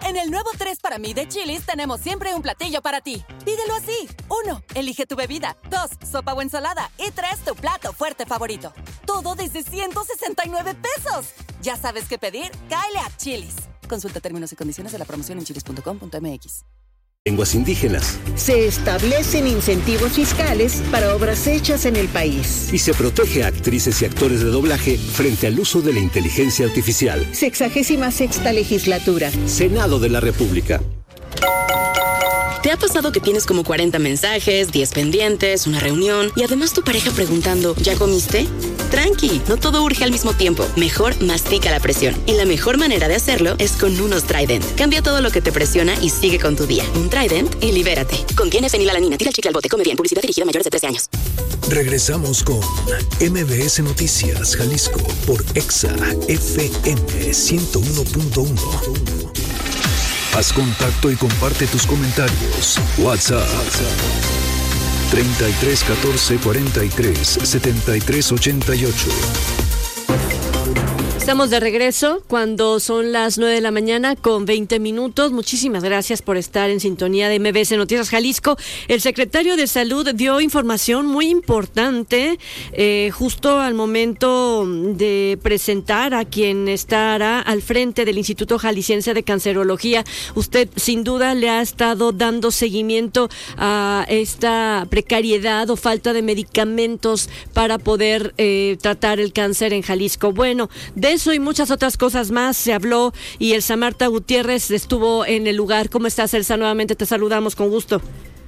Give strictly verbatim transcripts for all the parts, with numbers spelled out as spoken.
En el nuevo tres para mí de Chili's tenemos siempre un platillo para ti. Pídelo así. Uno, elige tu bebida. Dos, sopa o ensalada. Y tres, tu plato fuerte favorito. Todo desde ciento sesenta y nueve pesos. Ya sabes qué pedir, cáele a Chili's. Consulta términos y condiciones de la promoción en chilis punto com punto m x. Lenguas indígenas. Se establecen incentivos fiscales para obras hechas en el país. Y se protege a actrices y actores de doblaje frente al uso de la inteligencia artificial. Sexagésima sexta legislatura. Senado de la República. ¿Te ha pasado que tienes como cuarenta mensajes, diez pendientes, una reunión y además tu pareja preguntando, ¿ya comiste? Tranqui, no todo urge al mismo tiempo. Mejor mastica la presión. Y la mejor manera de hacerlo es con unos Trident. Cambia todo lo que te presiona y sigue con tu día. Un Trident y libérate. Contiene fenilalanina. Tira el chicle al bote. Come bien. Publicidad dirigida a mayores de trece años. Regresamos con M B S Noticias Jalisco por Exa F M ciento uno punto uno. Haz contacto y comparte tus comentarios. WhatsApp treinta y tres catorce cuarenta y tres setenta y tres ochenta y ocho. Estamos de regreso cuando son las nueve de la mañana con veinte minutos. Muchísimas gracias por estar en sintonía de M B S Noticias Jalisco. El secretario de Salud dio información muy importante eh, justo al momento de presentar a quien estará al frente del Instituto Jalisciense de Cancerología. Usted sin duda le ha estado dando seguimiento a esta precariedad o falta de medicamentos para poder eh, tratar el cáncer en Jalisco. Bueno, de eso y muchas otras cosas más se habló y Elsa Marta Gutiérrez estuvo en el lugar. ¿Cómo estás, Elsa? Nuevamente te saludamos con gusto.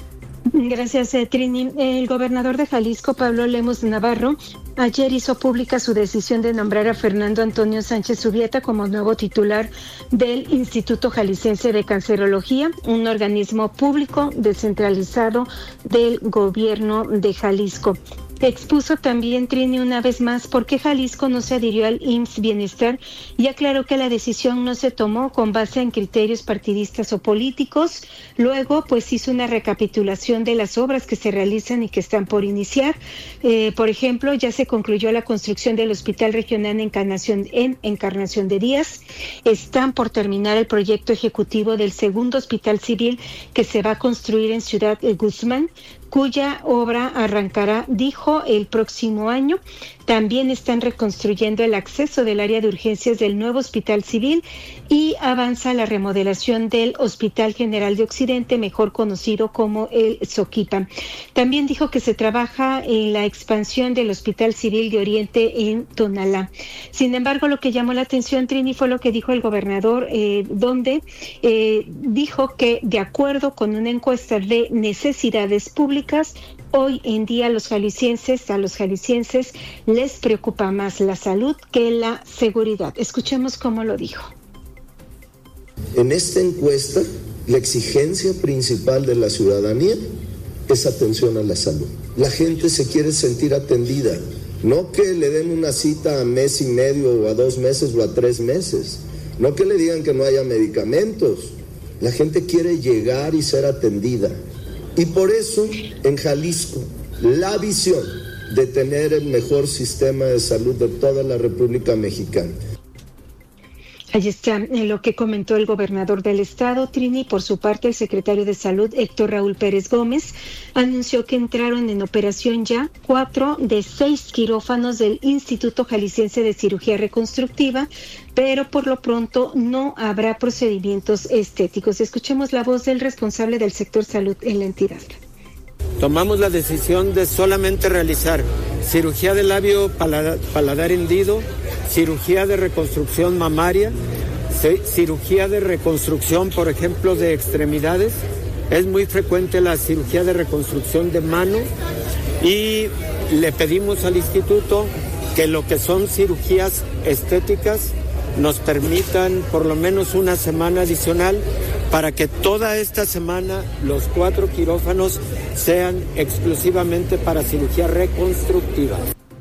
Gracias, eh, Trini. El gobernador de Jalisco, Pablo Lemus Navarro, ayer hizo pública su decisión de nombrar a Fernando Antonio Sánchez Urbieta como nuevo titular del Instituto Jalisciense de Cancerología, un organismo público descentralizado del gobierno de Jalisco. Expuso también, Trini, una vez más por qué Jalisco no se adhirió al I M S S Bienestar y aclaró que la decisión no se tomó con base en criterios partidistas o políticos. Luego, pues hizo una recapitulación de las obras que se realizan y que están por iniciar. Eh, por ejemplo, ya se concluyó la construcción del Hospital Regional Encarnación, en Encarnación de Díaz. Están por terminar el proyecto ejecutivo del segundo Hospital Civil que se va a construir en Ciudad Guzmán, cuya obra arrancará, dijo, el próximo año. También están reconstruyendo el acceso del área de urgencias del nuevo Hospital Civil y avanza la remodelación del Hospital General de Occidente, mejor conocido como el Soquipa. También dijo que se trabaja en la expansión del Hospital Civil de Oriente en Tonalá. Sin embargo, lo que llamó la atención, Trini, fue lo que dijo el gobernador, eh, donde eh, dijo que de acuerdo con una encuesta de necesidades públicas, hoy en día los jaliscienses, a los jaliscienses les preocupa más la salud que la seguridad. Escuchemos cómo lo dijo. En esta encuesta, la exigencia principal de la ciudadanía es atención a la salud. La gente se quiere sentir atendida, no que le den una cita a mes y medio o a dos meses o a tres meses, no que le digan que no haya medicamentos. La gente quiere llegar y ser atendida. Y por eso, en Jalisco, la visión de tener el mejor sistema de salud de toda la República Mexicana. Ahí está lo que comentó el gobernador del estado, Trini. Por su parte, el secretario de Salud, Héctor Raúl Pérez Gómez, anunció que entraron en operación ya cuatro de seis quirófanos del Instituto Jalisciense de Cirugía Reconstructiva, pero por lo pronto no habrá procedimientos estéticos. Escuchemos la voz del responsable del sector salud en la entidad. Tomamos la decisión de solamente realizar cirugía de labio paladar, paladar hendido, cirugía de reconstrucción mamaria, cirugía de reconstrucción, por ejemplo, de extremidades. Es muy frecuente la cirugía de reconstrucción de mano y le pedimos al instituto que lo que son cirugías estéticas nos permitan por lo menos una semana adicional para que toda esta semana los cuatro quirófanos sean exclusivamente para cirugía reconstructiva.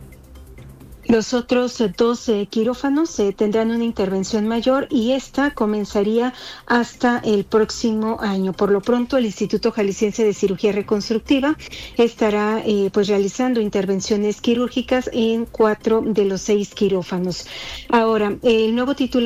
Los otros dos eh, quirófanos eh, tendrán una intervención mayor y esta comenzaría hasta el próximo año. Por lo pronto, el Instituto Jalisciense de Cirugía Reconstructiva estará eh, pues realizando intervenciones quirúrgicas en cuatro de los seis quirófanos. Ahora, el nuevo titular